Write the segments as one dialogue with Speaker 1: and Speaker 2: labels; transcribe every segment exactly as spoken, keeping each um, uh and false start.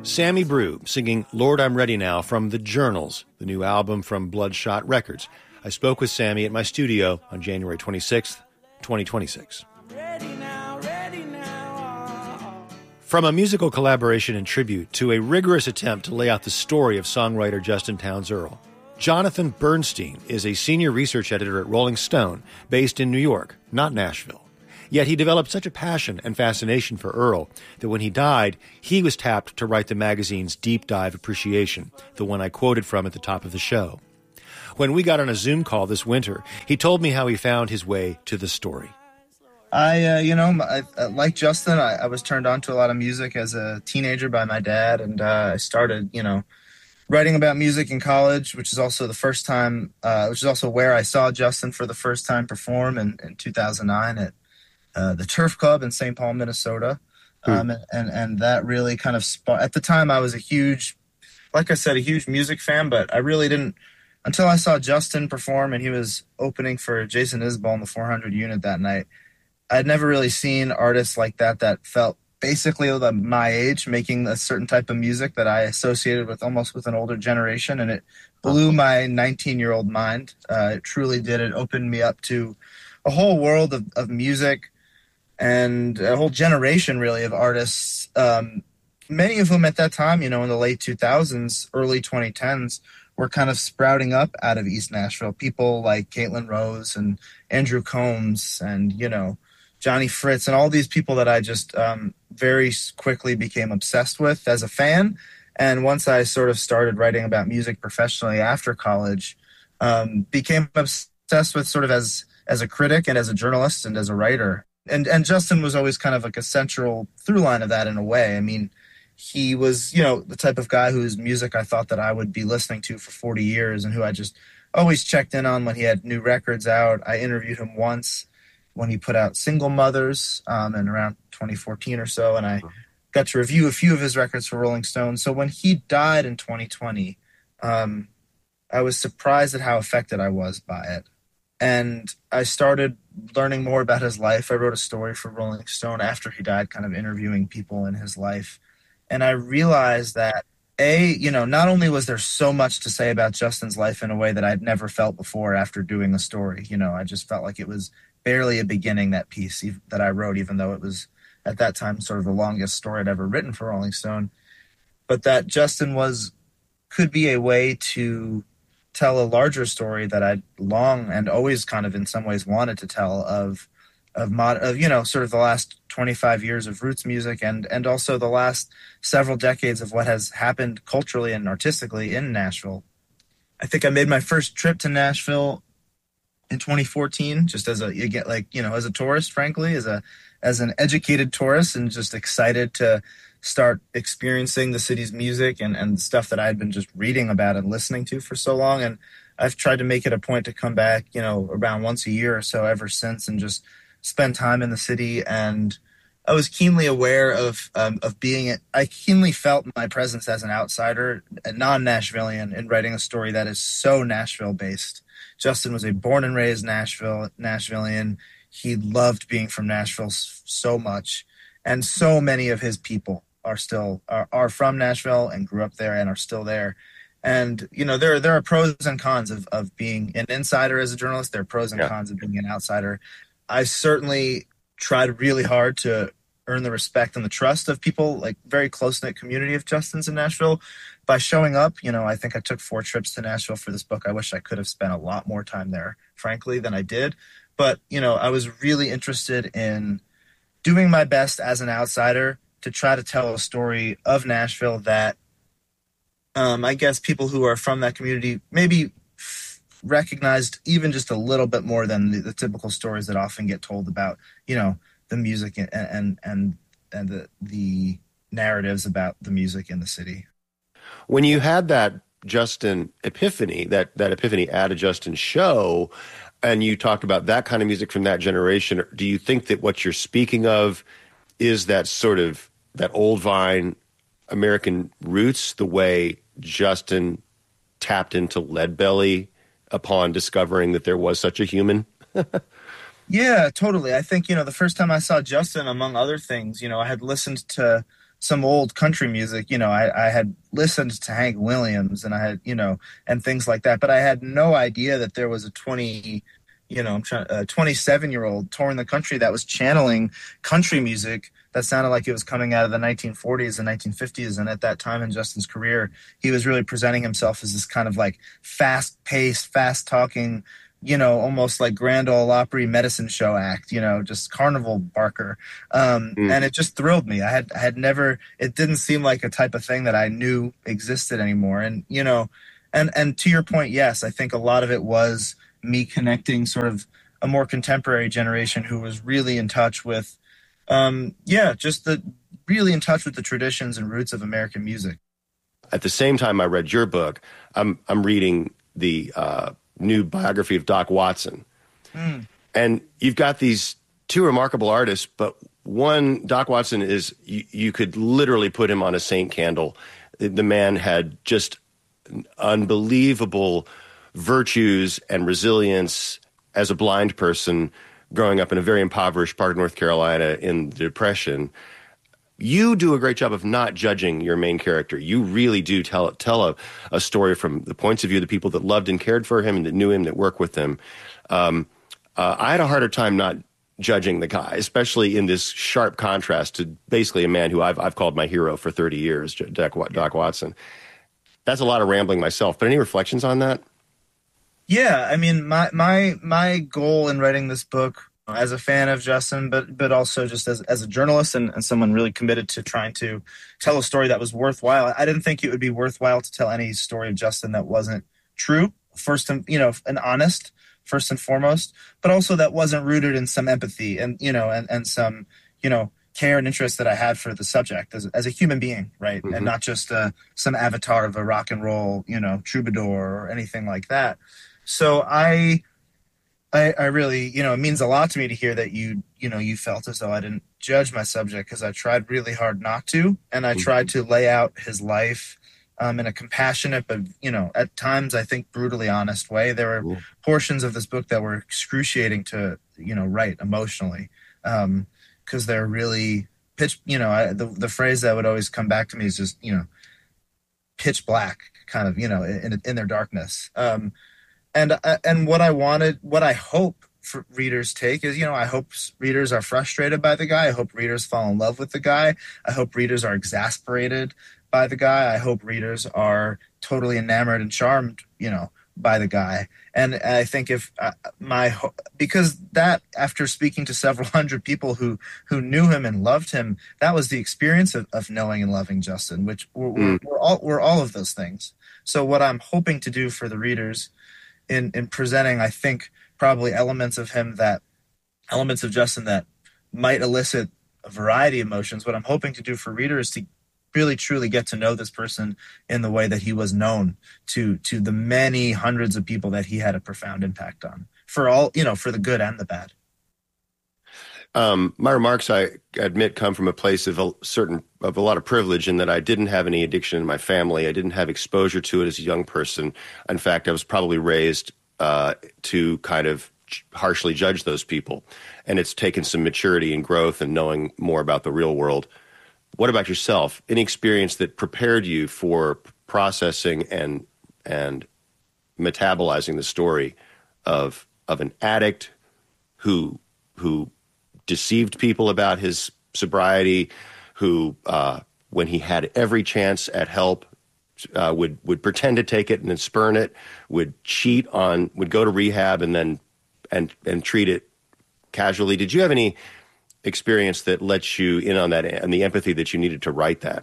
Speaker 1: Sammy Brew singing Lord, I'm Ready Now from The Journals, the new album from Bloodshot Records. I spoke with Sammy at my studio on January twenty-sixth, twenty twenty-six. From a musical collaboration and tribute to a rigorous attempt to lay out the story of songwriter Justin Townes Earle, Jonathan Bernstein is a senior research editor at Rolling Stone, based in New York, not Nashville. Yet he developed such a passion and fascination for Earle that when he died, he was tapped to write the magazine's Deep Dive Appreciation, the one I quoted from at the top of the show. When we got on a Zoom call this winter, he told me how he found his way to the story.
Speaker 2: I, uh, you know, I, like Justin, I, I was turned on to a lot of music as a teenager by my dad, and uh, I started, you know, writing about music in college, which is also the first time, uh, which is also where I saw Justin for the first time perform in, in two thousand nine at uh, the Turf Club in Saint Paul, Minnesota. Um, and, and, and that really kind of, sp- at the time I was a huge, like I said, a huge music fan, but I really didn't, until I saw Justin perform and he was opening for Jason Isbell in the four hundred unit that night. I'd never really seen artists like that that felt basically my age making a certain type of music that I associated with almost with an older generation, and it blew my nineteen-year-old mind. Uh, it truly did. It opened me up to a whole world of, of music and a whole generation, really, of artists, um, many of whom at that time, you know, in the late two thousands, early twenty tens, were kind of sprouting up out of East Nashville. People like Caitlin Rose and Andrew Combs and, you know, Johnny Fritz and all these people that I just um, very quickly became obsessed with as a fan. And once I sort of started writing about music professionally after college, um, became obsessed with sort of as as a critic and as a journalist and as a writer. And and Justin was always kind of like a central through line of that in a way. I mean, he was, you know, the type of guy whose music I thought that I would be listening to for forty years and who I just always checked in on when he had new records out. I interviewed him once when he put out Single Mothers um, in around twenty fourteen or so, and I got to review a few of his records for Rolling Stone. So when he died in twenty twenty, um, I was surprised at how affected I was by it. And I started learning more about his life. I wrote a story for Rolling Stone after he died, kind of interviewing people in his life. And I realized that, A, you know, not only was there so much to say about Justin's life in a way that I'd never felt before after doing the story. You know, I just felt like it was barely a beginning, that piece that I wrote, even though it was at that time sort of the longest story I'd ever written for Rolling Stone. But that Justin was could be a way to tell a larger story that I'd long and always kind of in some ways wanted to tell of of, mod, of you know, sort of the last twenty-five years of roots music and and also the last several decades of what has happened culturally and artistically in Nashville. I think I made my first trip to Nashville in twenty fourteen, just as a, you get like, you know, as a tourist, frankly, as a, as an educated tourist and just excited to start experiencing the city's music and, and stuff that I had been just reading about and listening to for so long. And I've tried to make it a point to come back, you know, around once a year or so ever since and just spend time in the city. And I was keenly aware of, um, of being, I keenly felt my presence as an outsider, a non-Nashvilleian, in writing a story that is so Nashville based. Justin was a born and raised Nashville Nashvilleian. He loved being from Nashville so much. And so many of his people are still are, are from Nashville and grew up there and are still there. And, you know, there, there are pros and cons of, of being an insider as a journalist. There are pros and yeah. cons of being an outsider. I certainly tried really hard to earn the respect and the trust of people, like very close-knit community of Justin's in Nashville by showing up. You know, I think I took four trips to Nashville for this book. I wish I could have spent a lot more time there, frankly, than I did. But, you know, I was really interested in doing my best as an outsider to try to tell a story of Nashville that um, I guess people who are from that community maybe recognized even just a little bit more than the, the typical stories that often get told about, you know, the music and and and, and the the narratives about the music in the city.
Speaker 1: When you had that Justin epiphany, that that epiphany at a Justin show, and you talked about that kind of music from that generation, do you think that what you're speaking of is that sort of that old Vine American roots, the way Justin tapped into Leadbelly upon discovering that there was such a human?
Speaker 2: Yeah, totally. I think, you know, the first time I saw Justin, among other things, you know, I had listened to some old country music. You know, I, I had listened to Hank Williams and I had, you know, and things like that, but I had no idea that there was a twenty, you know, I'm trying a twenty-seven year old touring the country that was channeling country music that sounded like it was coming out of the nineteen forties and nineteen fifties. And at that time in Justin's career, he was really presenting himself as this kind of like fast paced, fast talking, you know, almost like Grand Ole Opry medicine show act, you know, just carnival barker. Um, mm. And it just thrilled me. I had, I had never, it didn't seem like a type of thing that I knew existed anymore. And, you know, and, and to your point, yes, I think a lot of it was me connecting sort of a more contemporary generation who was really in touch with, um, yeah, just the really in touch with the traditions and roots of American music.
Speaker 1: At the same time I read your book, I'm, I'm reading the, uh, new biography of Doc Watson. Mm. And you've got these two remarkable artists, but one, Doc Watson is, you, you could literally put him on a saint candle. The man had just unbelievable virtues and resilience as a blind person growing up in a very impoverished part of North Carolina in the Depression. You do a great job of not judging your main character. You really do tell tell a, a story from the points of view of the people that loved and cared for him and that knew him, that worked with him. Um, uh, I had a harder time not judging the guy, especially in this sharp contrast to basically a man who I've I've called my hero for thirty years, Doc, Doc Watson. That's a lot of rambling myself, but any reflections on that?
Speaker 2: Yeah, I mean, my my my goal in writing this book, as a fan of Justin, but but also just as, as a journalist and, and someone really committed to trying to tell a story that was worthwhile. I didn't think it would be worthwhile to tell any story of Justin that wasn't true, first and, you know, and honest, first and foremost, but also that wasn't rooted in some empathy and, you know, and, and some, you know, care and interest that I had for the subject as, as a human being, right? Mm-hmm. And not just uh, some avatar of a rock and roll, you know, troubadour or anything like that. So I... I, I really, you know, it means a lot to me to hear that you, you know, you felt as though I didn't judge my subject, because I tried really hard not to. And I tried to lay out his life um, in a compassionate, but, you know, at times, I think, brutally honest way. There were cool. portions of this book that were excruciating to, you know, write emotionally, because um, they're really pitch, you know, I, the, the phrase that would always come back to me is just, you know, pitch black kind of, you know, in, in their darkness. Um, And uh, and what I wanted, what I hope for readers take is, you know, I hope readers are frustrated by the guy. I hope readers fall in love with the guy. I hope readers are exasperated by the guy. I hope readers are totally enamored and charmed, you know, by the guy. And I think if uh, my, because that, after speaking to several hundred people who, who knew him and loved him, that was the experience of, of knowing and loving Justin, which we're, mm. we're, we're all, we're all of those things. So what I'm hoping to do for the readers in, in presenting, I think, probably elements of him that, elements of Justin that might elicit a variety of emotions. What I'm hoping to do for readers is to really truly get to know this person in the way that he was known to, to the many hundreds of people that he had a profound impact on, for all, you know, for the good and the bad.
Speaker 1: Um, my remarks, I admit, come from a place of a certain, of a lot of privilege, in that I didn't have any addiction in my family. I didn't have exposure to it as a young person. In fact, I was probably raised uh, to kind of harshly judge those people. And it's taken some maturity and growth and knowing more about the real world. What about yourself? Any experience that prepared you for processing and and metabolizing the story of of an addict who who deceived people about his sobriety, who uh, when he had every chance at help uh, would would pretend to take it and then spurn it, would cheat on, would go to rehab and then and and treat it casually? Did you have any experience that lets you in on that and the empathy that you needed to write that?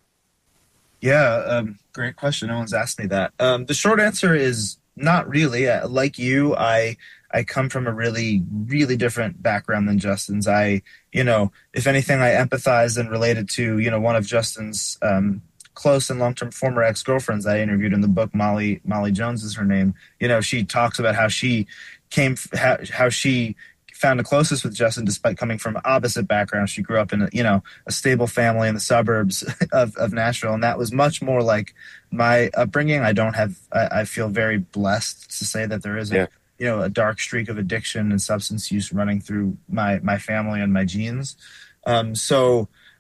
Speaker 2: Yeah, um, great question. No one's asked me that. Um, the short answer is not really. Uh, like you, I I come from a really, really different background than Justin's. I, you know, if anything, I empathize and related to, you know, one of Justin's um, close and long-term former ex-girlfriends I interviewed in the book. Molly Molly Jones is her name. You know, she talks about how she came, how, how she found the closest with Justin despite coming from opposite backgrounds. She grew up in a, you know, a stable family in the suburbs of, of Nashville, and that was much more like my upbringing. I don't have, I, I feel very blessed to say that there isn't, yeah. you know, a dark streak of addiction and substance use running through my, my family and my genes. Um, so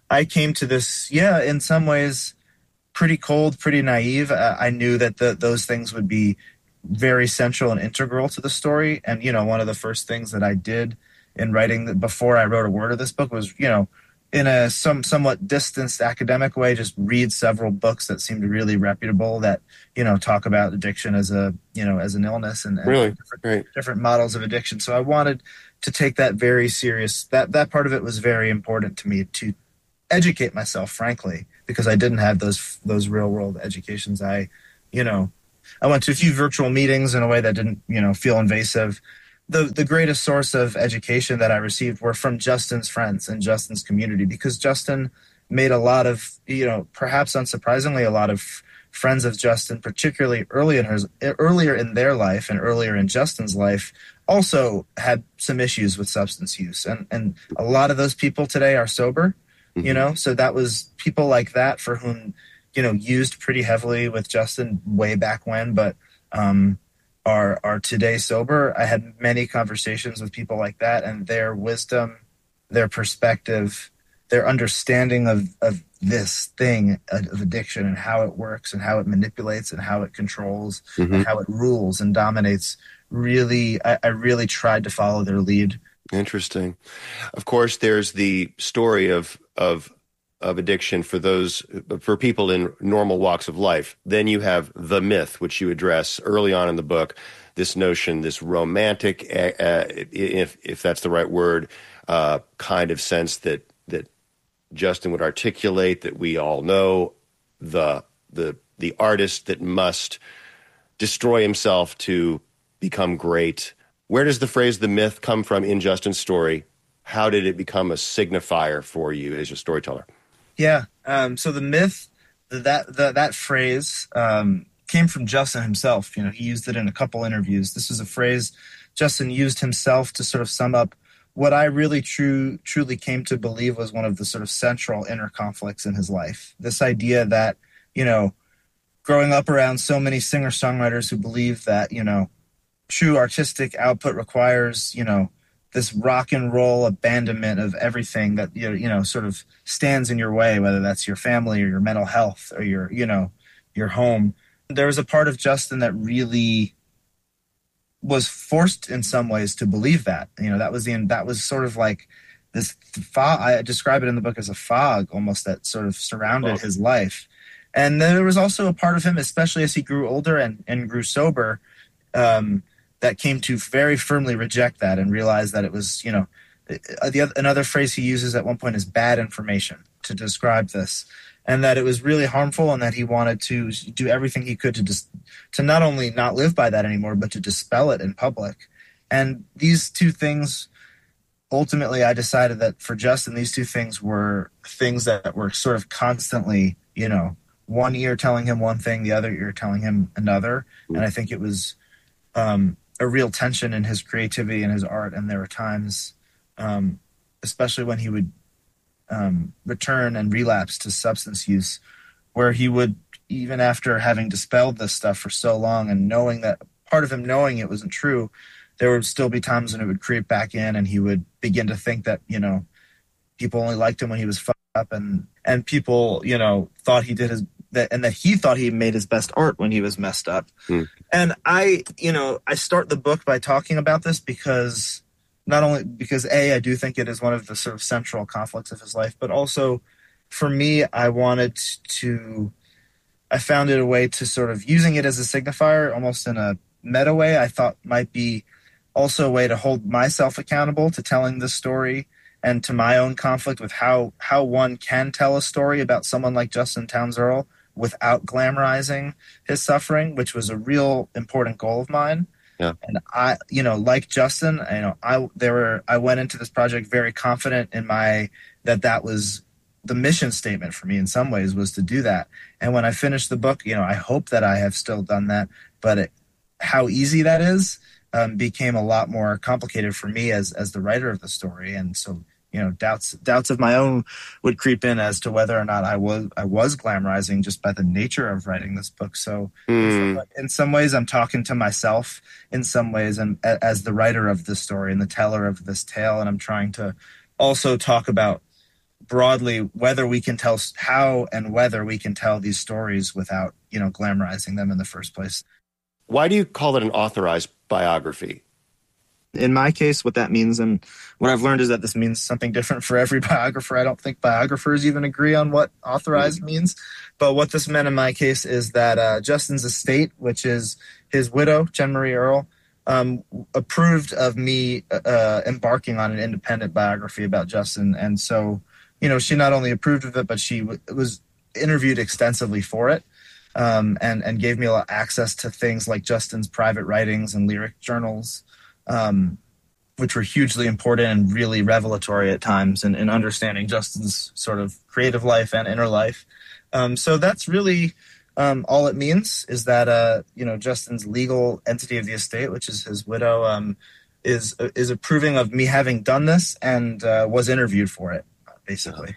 Speaker 2: I came to this, yeah, in some ways, pretty cold, pretty naive. Uh, I knew that the, those things would be very central and integral to the story. And, you know, one of the first things that I did in writing the, before I wrote a word of this book was, you know, in a some somewhat distanced academic way, just read several books that seemed really reputable that, you know, talk about addiction as a, you know, as an illness and, and
Speaker 3: really
Speaker 2: different,
Speaker 3: right.
Speaker 2: different models of addiction. So I wanted to take that very serious. That, that part of it was very important to me to educate myself, frankly, because I didn't have those, those real world educations. I, you know, I went to a few virtual meetings in a way that didn't, you know, feel invasive. The the greatest source of education that I received were from Justin's friends and Justin's community, because Justin made a lot of, you know, perhaps unsurprisingly, a lot of friends of Justin, particularly early in his, earlier in their life and earlier in Justin's life, also had some issues with substance use. And, and a lot of those people today are sober, mm-hmm. you know, so that was people like that for whom, you know, used pretty heavily with Justin way back when, but, um, are are today sober. I had many conversations with people like that, and their wisdom, their perspective, their understanding of, of this thing of addiction and how it works and how it manipulates and how it controls mm-hmm. and how it rules and dominates. Really, I, I really tried to follow their lead.
Speaker 3: Interesting. Of course, there's the story of of of addiction for those, for people in normal walks of life. Then you have the myth, which you address early on in the book, this notion, this romantic, uh, if if that's the right word, uh, kind of sense that that Justin would articulate, that we all know, the the the artist that must destroy himself to become great. Where does the phrase "the myth" come from in Justin's story? How did it become a signifier for you as a storyteller?
Speaker 2: Yeah. Um, so the myth, that that that phrase um, came from Justin himself. You know, he used it in a couple interviews. This was a phrase Justin used himself to sort of sum up what I really true truly came to believe was one of the sort of central inner conflicts in his life. This idea that, you know, growing up around so many singer-songwriters who believe that, you know, true artistic output requires, you know, this rock and roll abandonment of everything that, you know, you know, sort of stands in your way, whether that's your family or your mental health or your, you know, your home. There was a part of Justin that really was forced in some ways to believe that. You know, that was the, that was sort of like this fog. I describe it in the book as a fog almost that sort of surrounded oh. his life. And there was also a part of him, especially as he grew older and, and grew sober, um, that came to very firmly reject that and realize that it was, you know, the other, another phrase he uses at one point is bad information to describe this, and that it was really harmful, and that he wanted to do everything he could to just to not only not live by that anymore, but to dispel it in public. And these two things, ultimately, I decided that for Justin, these two things were things that were sort of constantly, you know, one ear telling him one thing, the other ear telling him another. And I think it was um, a real tension in his creativity and his art. And there were times, um, especially when he would um, return and relapse to substance use, where he would, even after having dispelled this stuff for so long and knowing that part of him knowing it wasn't true, there would still be times when it would creep back in, and he would begin to think that, you know, people only liked him when he was fucked up, and, and people, you know, thought he did his, that, and that he thought he made his best art when he was messed up. Hmm. And I, you know, I start the book by talking about this because not only because A, I do think it is one of the sort of central conflicts of his life, but also for me, I wanted to, I found it a way to sort of using it as a signifier, almost in a meta way, I thought might be also a way to hold myself accountable to telling this story and to my own conflict with how, how one can tell a story about someone like Justin Townes Earle without glamorizing his suffering, which was a real important goal of mine.
Speaker 3: Yeah.
Speaker 2: And I, you know, like Justin, you know, I, there were, I went into this project very confident in my, that that was the mission statement for me in some ways, was to do that. And when I finished the book, you know, I hope that I have still done that, but it, how easy that is, um, became a lot more complicated for me as, as the writer of the story. And so, you know, doubts, doubts of my own would creep in as to whether or not I was, I was glamorizing just by the nature of writing this book. So mm. in some ways I'm talking to myself in some ways, and as the writer of this story and the teller of this tale. And I'm trying to also talk about broadly whether we can tell how and whether we can tell these stories without, you know, glamorizing them in the first place.
Speaker 3: Why do you call it an authorized biography?
Speaker 2: In my case, what that means, and what I've learned is that this means something different for every biographer. I don't think biographers even agree on what authorized mm-hmm. means. But what this meant in my case is that uh, Justin's estate, which is his widow, Jen Marie Earl, um, approved of me uh, embarking on an independent biography about Justin. And so, you know, she not only approved of it, but she w- was interviewed extensively for it. Um, and, and gave me a lot of access to things like Justin's private writings and lyric journals, um, which were hugely important and really revelatory at times in, in understanding Justin's sort of creative life and inner life. Um, so that's really um, all it means, is that, uh, you know, Justin's legal entity of the estate, which is his widow, um, is is approving of me having done this and uh, was interviewed for it, basically.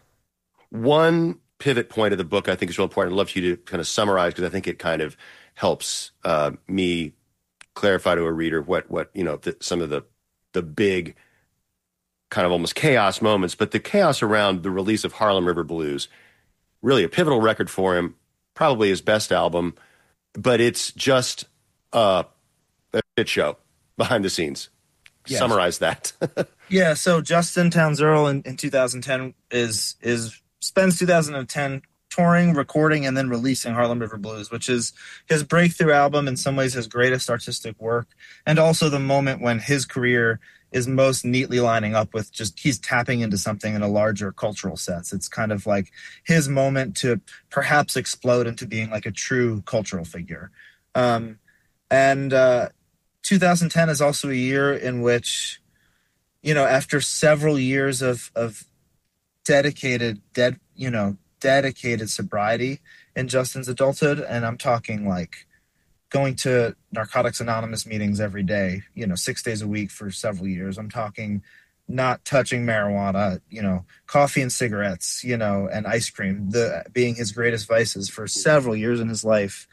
Speaker 3: One pivot point of the book I think is real important. I'd love for you to kind of summarize, because I think it kind of helps uh, me clarify to a reader what, what you know, the, some of the the big kind of almost chaos moments, but the chaos around the release of Harlem River Blues, really a pivotal record for him, probably his best album, but it's just uh, a shit show behind the scenes. Yes. Summarize that.
Speaker 2: Yeah, so Justin Townes Earle in, in two thousand ten is is spends two thousand ten touring, recording, and then releasing Harlem River Blues, which is his breakthrough album, in some ways his greatest artistic work, and also the moment when his career is most neatly lining up with just he's tapping into something in a larger cultural sense. It's kind of like his moment to perhaps explode into being like a true cultural figure. Um, and uh, two thousand ten is also a year in which, you know, after several years of of dedicated, dead, you know, dedicated sobriety in Justin's adulthood, and I'm talking like going to Narcotics Anonymous meetings every day, you know, six days a week for several years. I'm talking not touching marijuana, you know, coffee and cigarettes, you know, and ice cream, the being his greatest vices for several years in his life.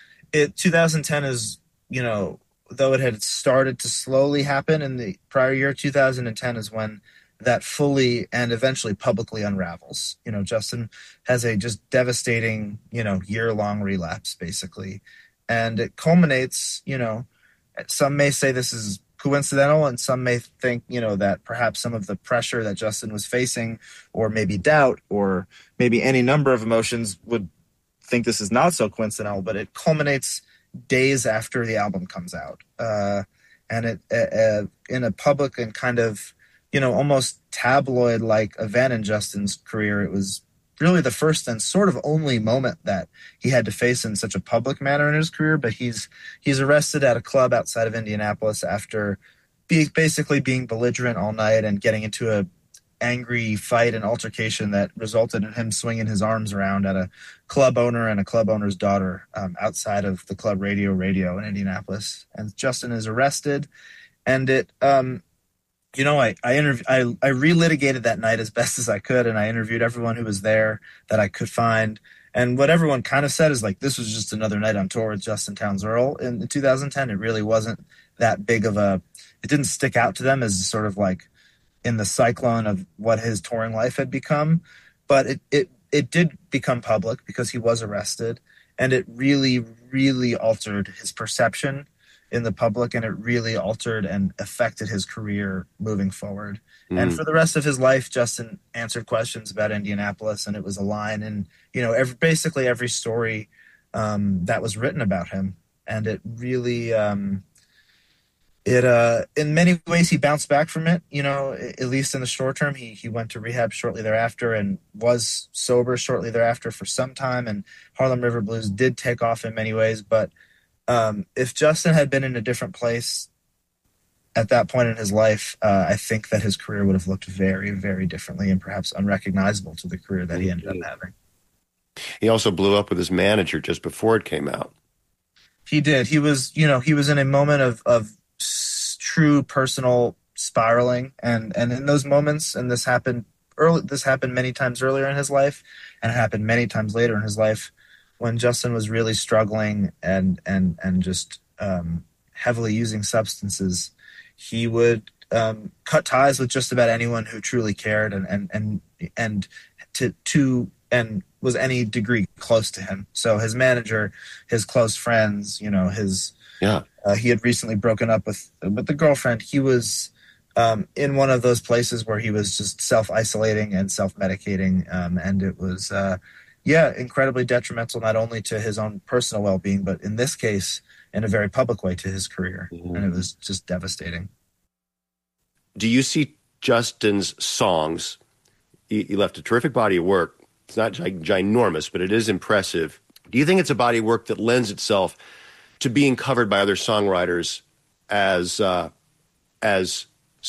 Speaker 2: It two thousand ten is, you know, though it had started to slowly happen in the prior year, two thousand ten is when that fully and eventually publicly unravels. You know, Justin has a just devastating, you know, year-long relapse, basically. And it culminates, you know, some may say this is coincidental, and some may think, you know, that perhaps some of the pressure that Justin was facing, or maybe doubt, or maybe any number of emotions would think this is not so coincidental, but it culminates days after the album comes out. Uh, and it uh, in a public and kind of, you know, almost tabloid-like event in Justin's career. It was really the first and sort of only moment that he had to face in such a public manner in his career. But he's he's arrested at a club outside of Indianapolis after be, basically being belligerent all night and getting into a angry fight and altercation that resulted in him swinging his arms around at a club owner and a club owner's daughter um, outside of the club Radio Radio in Indianapolis. And Justin is arrested, and it... Um, You know, I I, interv- I I relitigated that night as best as I could, and I interviewed everyone who was there that I could find. And what everyone kind of said is, like, this was just another night on tour with Justin Townes Earle in, in two thousand ten. It really wasn't that big of a – it didn't stick out to them as sort of like in the cyclone of what his touring life had become. But it, it, it did become public because he was arrested, and it really, really altered his perception in the public, and it really altered and affected his career moving forward. Mm. And for the rest of his life, Justin answered questions about Indianapolis, and it was a line in, you know, every, basically every story um, that was written about him. And it really, um, it uh, in many ways, he bounced back from it, you know, at least in the short term. He he went to rehab shortly thereafter and was sober shortly thereafter for some time. And Harlem River Blues did take off in many ways, but Um, if Justin had been in a different place at that point in his life, uh, I think that his career would have looked very, very differently and perhaps unrecognizable to the career that he ended up having.
Speaker 3: He also blew up with his manager just before it came out.
Speaker 2: He did. He was, you know, he was in a moment of, of true personal spiraling. And, and in those moments, and this happened early, this happened many times earlier in his life, and it happened many times later in his life, when Justin was really struggling and and and just um, heavily using substances, he would um, cut ties with just about anyone who truly cared and and and and to to and was any degree close to him. So his manager, his close friends, you know, his
Speaker 3: yeah.
Speaker 2: Uh, he had recently broken up with with the girlfriend. He was um, in one of those places where he was just self-isolating and self-medicating, um, and it was, uh, yeah, incredibly detrimental not only to his own personal well-being, but in this case, in a very public way, to his career. Mm-hmm. And it was just devastating.
Speaker 3: Do you see Justin's songs? He, he left a terrific body of work. It's not gi- ginormous, but it is impressive. Do you think it's a body of work that lends itself to being covered by other songwriters as uh, as